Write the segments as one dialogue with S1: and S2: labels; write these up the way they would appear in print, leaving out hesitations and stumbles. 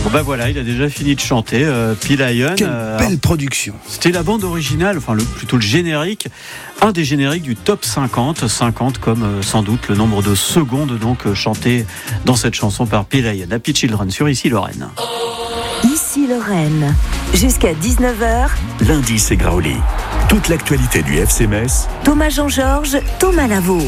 S1: Bon ben voilà, il a déjà fini de chanter. P-Lion.
S2: Quelle belle production.
S1: C'était la bande originale, enfin plutôt le générique, un des génériques du top 50 comme sans doute le nombre de secondes donc chantées dans cette chanson par P-Lion. Happy Children sur Ici Lorraine.
S3: Ici Lorraine, jusqu'à 19h.
S4: Lundi, c'est Graoli. Toute l'actualité du FC Metz.
S3: Thomas Jean-Georges, Thomas Lavaux.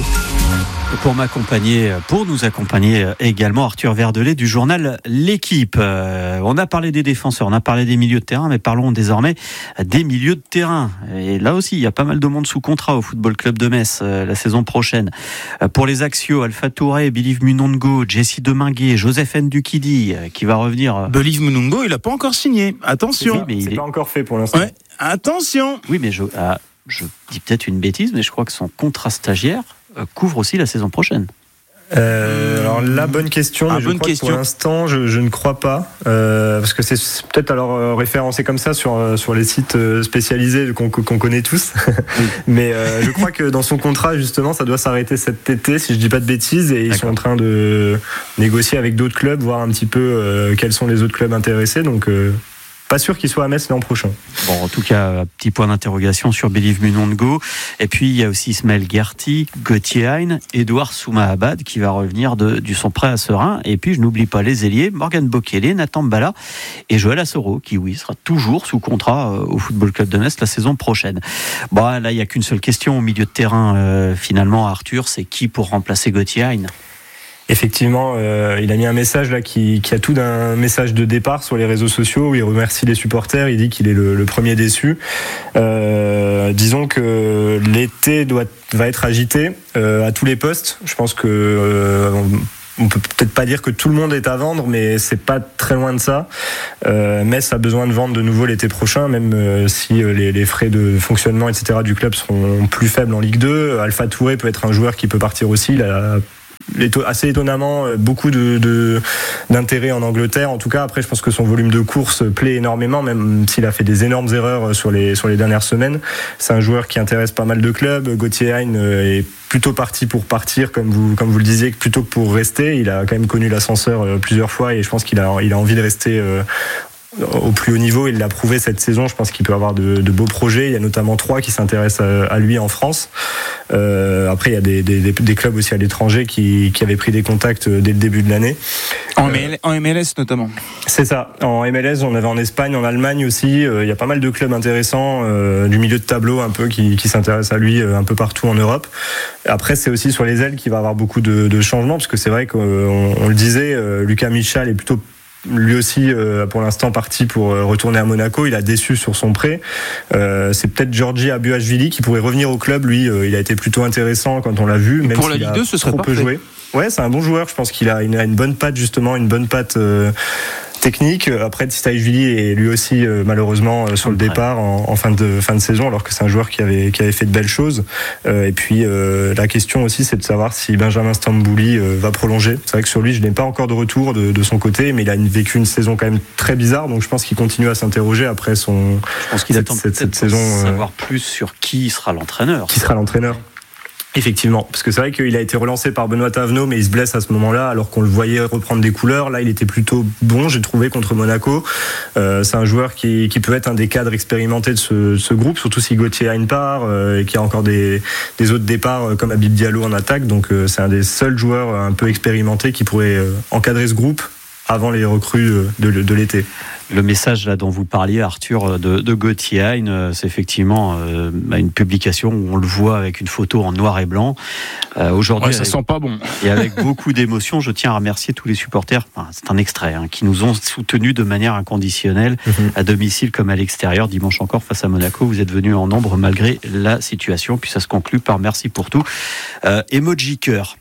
S1: Pour nous accompagner également Arthur Verdelet du journal L'Équipe. On a parlé des défenseurs, on a parlé des milieux de terrain, mais parlons désormais des milieux de terrain. Et là aussi, il y a pas mal de monde sous contrat au Football Club de Metz la saison prochaine. Pour les Axios, Alpha Touré, Believe Munongo, Jesse Deminguet, Joseph Ndukidi qui va revenir.
S2: Believe Munongo, il n'a pas encore signé. Attention.
S5: Oui, mais c'est pas encore fait pour l'instant.
S2: Ouais. Attention.
S1: Oui, mais je dis peut-être une bêtise, mais je crois que son contrat stagiaire couvre aussi la saison prochaine.
S5: Alors la bonne question, mais je crois que pour l'instant je ne crois pas, parce que c'est peut-être alors référencé comme ça sur les sites spécialisés qu'on connaît tous, mais je crois que dans son contrat justement ça doit s'arrêter cet été si je dis pas de bêtises, et ils sont en train de négocier avec d'autres clubs, voir un petit peu quels sont les autres clubs intéressés, donc pas sûr qu'il soit à Metz l'an prochain.
S1: Bon, en tout cas, petit point d'interrogation sur Believe Munongo. Et puis, il y a aussi Ismaël Gerty, Gauthier Hein, Edouard Soumahabad qui va revenir du son prêt à Serein. Et puis, je n'oublie pas les ailiers, Morgan Bokele, Nathan Mbala et Joël Assoro qui, oui, sera toujours sous contrat au Football Club de Metz la saison prochaine. Bon, là, il n'y a qu'une seule question au milieu de terrain, finalement, Arthur, c'est qui pour remplacer Gauthier Hein ?
S5: Effectivement, il a mis un message là qui a tout d'un message de départ sur les réseaux sociaux où il remercie les supporters. Il dit qu'il est le premier déçu. Disons que l'été va être agité à tous les postes. Je pense que on peut peut-être pas dire que tout le monde est à vendre, mais c'est pas très loin de ça. Metz a besoin de vendre de nouveau l'été prochain, même si les frais de fonctionnement, etc. du club seront plus faibles en Ligue 2. Alpha Touré peut être un joueur qui peut partir aussi. Il a assez étonnamment beaucoup d'intérêt en Angleterre. En tout cas, après, je pense que son volume de course plaît énormément, même s'il a fait des énormes erreurs sur les dernières semaines. C'est un joueur qui intéresse pas mal de clubs. Gauthier Hein est plutôt parti pour partir, comme vous le disiez, plutôt que pour rester. Il a quand même connu l'ascenseur plusieurs fois et je pense qu'il a envie de rester au plus haut niveau. Il l'a prouvé cette saison. Je pense qu'il peut avoir de beaux projets. Il y a notamment 3 qui s'intéressent à lui en France. Après, il y a des clubs aussi à l'étranger qui avaient pris des contacts dès le début de l'année.
S2: En MLS notamment.
S5: C'est ça. En MLS, on avait en Espagne, en Allemagne aussi. Il y a pas mal de clubs intéressants du milieu de tableau un peu qui s'intéressent à lui un peu partout en Europe. Après, c'est aussi sur les ailes qu'il va avoir beaucoup de changements, parce que c'est vrai qu'on le disait, Lucas Michal est plutôt lui aussi pour l'instant parti pour retourner à Monaco. Il a déçu sur son prêt. C'est peut-être Georgi Abuashvili qui pourrait revenir au club. Lui, il a été plutôt intéressant quand on l'a vu. Même
S2: pour la Ligue 2, ce serait
S5: peu joué. Ouais, c'est un bon joueur. Je pense qu'il a une bonne patte, justement, une bonne patte technique. Après, Tsitaishvili est lui aussi malheureusement sur le départ en fin de saison, alors que c'est un joueur qui avait fait de belles choses. Et puis la question aussi, c'est de savoir si Benjamin Stambouli va prolonger. C'est vrai que sur lui, je n'ai pas encore de retour de son côté, mais il a vécu une saison quand même très bizarre, donc je pense qu'il continue à s'interroger après je
S1: pense qu'il attend cette saison. Savoir plus sur qui sera l'entraîneur.
S5: Qui sera l'entraîneur. Effectivement, parce que c'est vrai qu'il a été relancé par Benoît Tavenot, mais il se blesse à ce moment-là, alors qu'on le voyait reprendre des couleurs. Là, il était plutôt bon, j'ai trouvé, contre Monaco. C'est un joueur qui peut être un des cadres expérimentés de ce groupe, surtout si Gauthier Hein part, et qu'il y a encore des autres départs comme Habib Diallo en attaque. Donc c'est un des seuls joueurs un peu expérimentés qui pourrait encadrer ce groupe avant les recrues de l'été.
S1: Le message là dont vous parliez, Arthur, de Gauthier Hein, c'est effectivement une publication où on le voit avec une photo en noir et blanc. Aujourd'hui,
S2: ça sent pas bon.
S1: Et avec beaucoup d'émotion, je tiens à remercier tous les supporters. C'est un extrait qui nous ont soutenus de manière inconditionnelle, à domicile comme à l'extérieur. Dimanche encore face à Monaco, vous êtes venus en nombre malgré la situation. Puis ça se conclut par merci pour tout. Emoji cœur.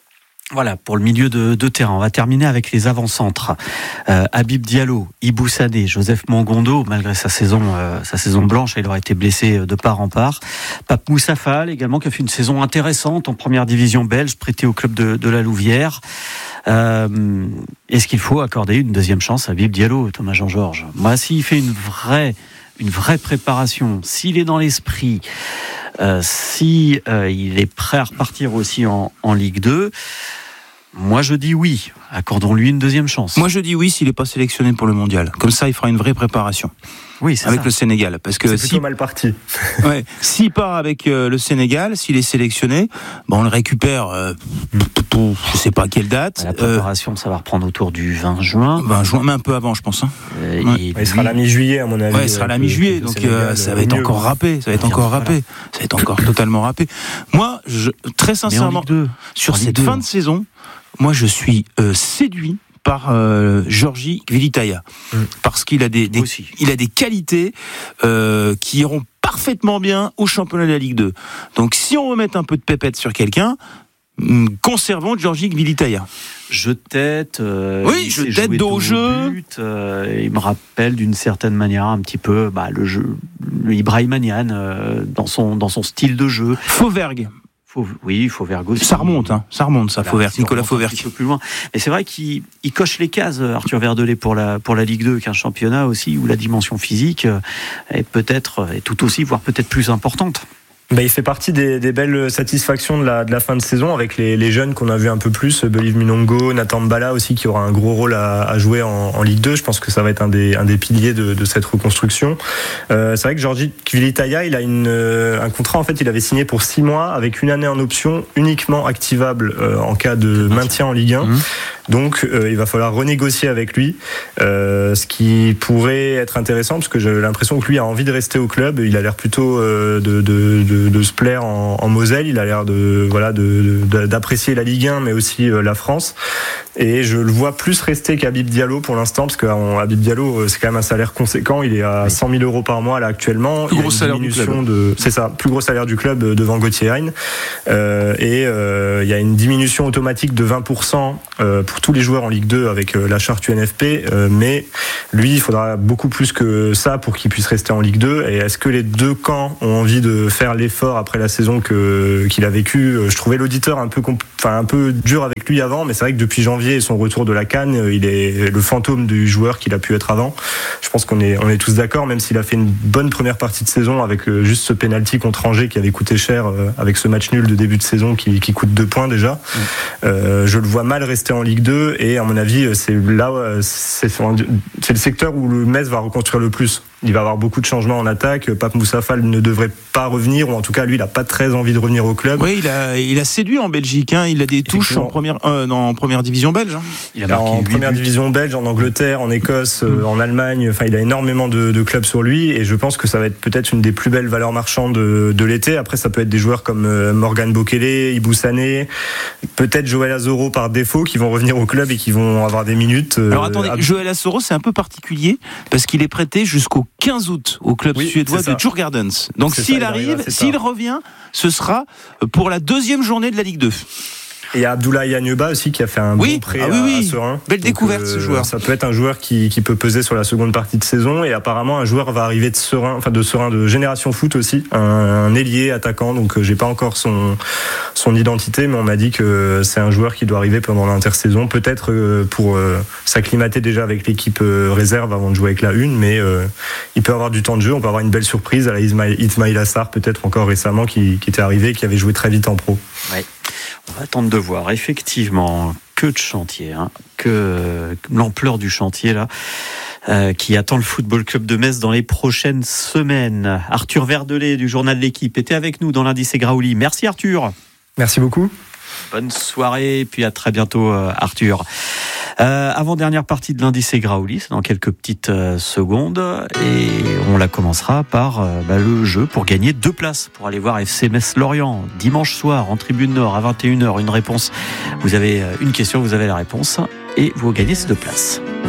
S1: Voilà, pour le milieu de terrain. On va terminer avec les avant-centres. Habib Diallo, Ibou Sané, Joseph Mongondo, malgré sa saison blanche, il aurait été blessé de part en part. Pape Moussa Fall, également, qui a fait une saison intéressante en première division belge, prêté au club de la Louvière. Est-ce qu'il faut accorder une deuxième chance à Habib Diallo, Thomas Jean-Georges ? Moi, s'il fait une vraie préparation, s'il est dans l'esprit, il est prêt à repartir aussi en Ligue 2, Moi, je dis oui. Accordons-lui une deuxième chance.
S2: Moi, je dis oui s'il n'est pas sélectionné pour le mondial. Comme ça, il fera une vraie préparation.
S1: Oui, c'est
S2: avec
S1: ça.
S2: Le Sénégal. Parce que
S5: c'est plutôt mal parti.
S2: Ouais, s'il part avec le Sénégal, s'il est sélectionné, on le récupère pour je sais pas à quelle date.
S1: La préparation, ça va reprendre autour du 20 juin.
S2: 20 juin, mais un peu avant, je pense. Hein.
S5: Il sera la mi-juillet, à mon avis.
S2: Ouais, il sera la mi-juillet, donc ça va être encore râpé. Ça va être encore râpé. Ça va être encore totalement râpé. Moi, très sincèrement, sur cette fin de saison, moi, je suis séduit par Georgi Gvilitaia parce qu'il a des qualités qui iront parfaitement bien au championnat de la Ligue 2. Donc si on veut mettre un peu de pépette sur quelqu'un, conservons Georgi Gvilitaia.
S1: Jeu de tête,
S2: dos au jeu.
S1: Il me rappelle d'une certaine manière un petit peu le jeu, le Ibrahimanian dans son style de jeu.
S2: Fauvergue.
S1: Fauvergue aussi.
S2: Ça remonte, Fauvergue, Nicolas Fauvergue.
S1: Un petit peu plus loin. Mais c'est vrai qu'il coche les cases, Arthur Verdelet, pour la Ligue 2, qui est un championnat aussi où la dimension physique est tout aussi, voire peut-être plus importante.
S5: Il fait partie des belles satisfactions de la fin de saison avec les jeunes qu'on a vu un peu plus, Believe Minongo, Nathan Mbala aussi, qui aura un gros rôle à jouer en Ligue 2. Je pense que ça va être un des piliers de cette reconstruction. C'est vrai que Georgi Gvilitaia, il a un contrat, en fait, il avait signé pour 6 mois avec une année en option uniquement activable en cas de maintien en Ligue 1. Donc il va falloir renégocier avec lui, ce qui pourrait être intéressant parce que j'ai l'impression que lui a envie de rester au club. Il a l'air plutôt de se plaire en Moselle. Il a l'air d'apprécier la Ligue 1 mais aussi la France. Et je le vois plus rester qu'Habib Diallo pour l'instant parce que Habib Diallo c'est quand même un salaire conséquent. Il est à 100 000 € par mois là actuellement.
S2: Plus gros salaire du club.
S5: C'est ça, plus gros salaire du club devant Gauthier Hein. Et il y a une diminution automatique de 20% pour tous les joueurs en Ligue 2 avec la charte UNFP, mais lui il faudra beaucoup plus que ça pour qu'il puisse rester en Ligue 2. Et est-ce que les deux camps ont envie de faire l'effort après la saison qu'il a vécu? Je trouvais l'auditeur un peu dur avec lui avant, mais c'est vrai que depuis janvier et son retour de la CAN, il est le fantôme du joueur qu'il a pu être avant. Je pense qu'on est tous d'accord, même s'il a fait une bonne première partie de saison avec juste ce penalty contre Angers qui avait coûté cher avec ce match nul de début de saison qui coûte 2 points déjà. Je le vois mal rester en Ligue 2 et à mon avis c'est le secteur où le Metz va reconstruire le plus. Il va y avoir beaucoup de changements en attaque. Pape Moussa Fall ne devrait pas revenir, ou en tout cas lui il n'a pas très envie de revenir au club.
S2: Oui, il a séduit en Belgique, il a des touches en première division belge.
S5: Il a marqué en première division belge, en Angleterre, en Écosse, en Allemagne. Il a énormément de clubs sur lui et je pense que ça va être peut-être une des plus belles valeurs marchandes de l'été. Après ça peut être des joueurs comme Morgan Bokele, Ibou Sané, peut-être Joël Azoro par défaut qui vont revenir au club et qui vont avoir des minutes.
S2: Alors attendez, Joël Azoro c'est un peu particulier parce qu'il est prêté jusqu'au 15 août au club suédois de Djurgårdens. Donc s'il revient, ce sera pour la 2e journée de la Ligue 2.
S5: Et il y a Abdoulaye Agneba aussi qui a fait un bon prêt à Serein.
S2: Belle découverte ce joueur.
S5: Ça peut être un joueur qui peut peser sur la seconde partie de saison et apparemment un joueur va arriver de Serein de Génération Foot aussi, un ailier attaquant, donc j'ai pas encore son identité mais on m'a dit que c'est un joueur qui doit arriver pendant l'intersaison, peut-être pour s'acclimater déjà avec l'équipe réserve avant de jouer avec la 1, mais il peut avoir du temps de jeu, on peut avoir une belle surprise à la Ismail Assar peut-être encore récemment qui était arrivé, qui avait joué très vite en pro.
S1: Ouais. On va attendre de voir, effectivement, que de chantier, que l'ampleur du chantier là, qui attend le Football Club de Metz dans les prochaines semaines. Arthur Verdelet du journal de l'Équipe était avec nous dans l'Indy Segraouli. Merci Arthur.
S5: Merci beaucoup.
S1: Bonne soirée, puis à très bientôt Arthur. Avant-dernière partie de l'Indy Segraouli, c'est dans quelques petites secondes et on la commencera par le jeu pour gagner 2 places pour aller voir FC Metz Lorient dimanche soir en tribune nord à 21h. Une réponse, vous avez une question, vous avez la réponse et vous gagnez ces 2 places.